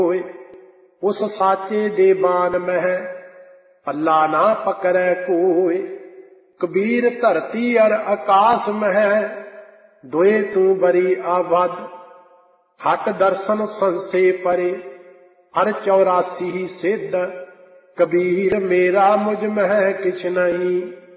होए। उस साचे दे बान मह पल्ला ना पकड़े कोय। कबीर धरती अर आकाश मह दोए तू बरी आबद। हट दर्शन संसे परे हर 84 सिद्ध। कबीर मेरा मुझ मह किछ नहीं